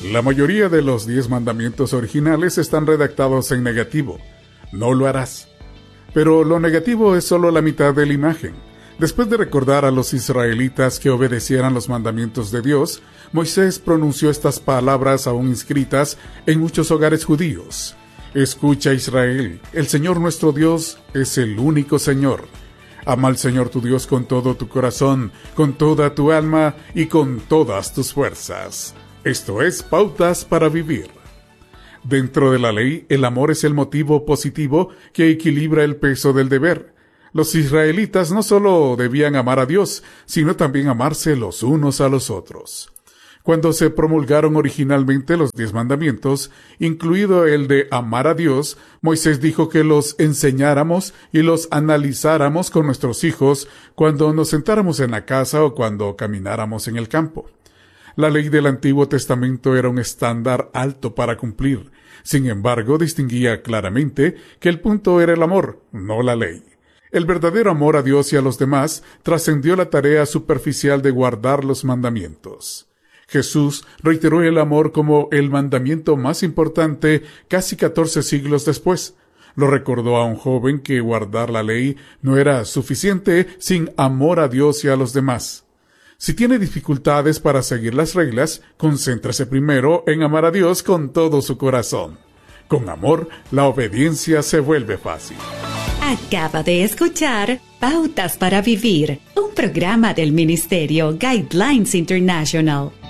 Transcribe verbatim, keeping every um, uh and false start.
La mayoría de los diez mandamientos originales están redactados en negativo. No lo harás. Pero lo negativo es solo la mitad de la imagen. Después de recordar a los israelitas que obedecieran los mandamientos de Dios, Moisés pronunció estas palabras aún inscritas en muchos hogares judíos. Escucha, Israel, el Señor nuestro Dios es el único Señor. Ama al Señor tu Dios con todo tu corazón, con toda tu alma y con todas tus fuerzas. Esto es Pautas para Vivir. Dentro de la ley, el amor es el motivo positivo que equilibra el peso del deber. Los israelitas no solo debían amar a Dios, sino también amarse los unos a los otros. Cuando se promulgaron originalmente los diez mandamientos, incluido el de amar a Dios, Moisés dijo que los enseñáramos y los analizáramos con nuestros hijos cuando nos sentáramos en la casa o cuando camináramos en el campo. La ley del Antiguo Testamento era un estándar alto para cumplir. Sin embargo, distinguía claramente que el punto era el amor, no la ley. El verdadero amor a Dios y a los demás trascendió la tarea superficial de guardar los mandamientos. Jesús reiteró el amor como el mandamiento más importante casi catorce siglos después. Lo recordó a un joven que guardar la ley no era suficiente sin amor a Dios y a los demás. Si tiene dificultades para seguir las reglas, concéntrese primero en amar a Dios con todo su corazón. Con amor, la obediencia se vuelve fácil. Acaba de escuchar Pautas para Vivir, un programa del Ministerio Guidelines International.